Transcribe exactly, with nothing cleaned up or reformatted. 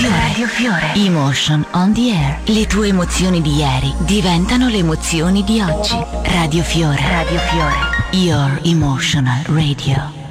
Fiore. Radio Fiore. Emotion on the air. Le tue emozioni di ieri diventano le emozioni di oggi. Radio Fiore. Radio Fiore. Your emotional radio.